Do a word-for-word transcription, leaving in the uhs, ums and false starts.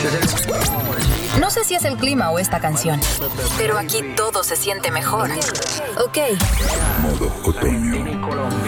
No sé si es el clima o esta canción, pero aquí todo se siente mejor. Ok. Modo otoño.